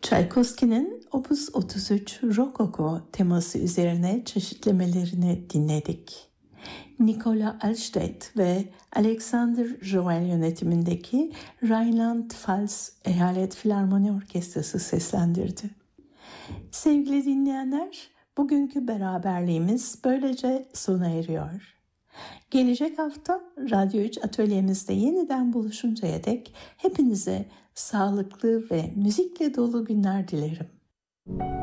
Tchaikovsky'nin Opus 33 Rokoko teması üzerine çeşitlemelerini dinledik. Nikola Alstedt ve Alexander Joel yönetimindeki Rheinland-Pfalz Eyalet Filarmoni Orkestrası seslendirdi. Sevgili dinleyenler, bugünkü beraberliğimiz böylece sona eriyor. Gelecek hafta Radyo 3 atölyemizde yeniden buluşuncaya dek hepinize sağlıklı ve müzikle dolu günler dilerim.